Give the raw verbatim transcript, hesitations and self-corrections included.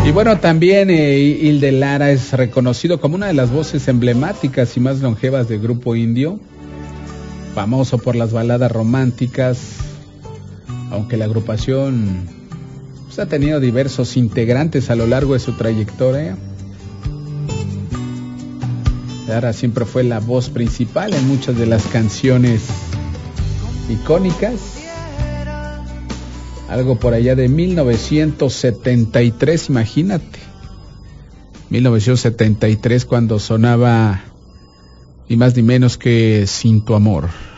Y bueno, también eh, Hilde Lara es reconocido como una de las voces emblemáticas y más longevas del grupo indio, famoso por las baladas románticas, aunque la agrupación pues, ha tenido diversos integrantes a lo largo de su trayectoria. Lara siempre fue la voz principal en muchas de las canciones icónicas. Algo por allá de mil novecientos setenta y tres, imagínate. mil novecientos setenta y tres, cuando sonaba ni más ni menos que Sin tu amor.